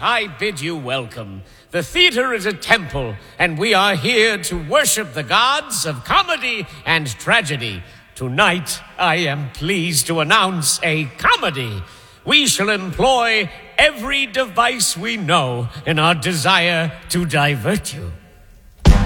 I bid you welcome. The theater is a temple, and we are here to worship the gods of comedy and tragedy. Tonight, I am pleased to announce a comedy. We shall employ every device we know in our desire to divert you.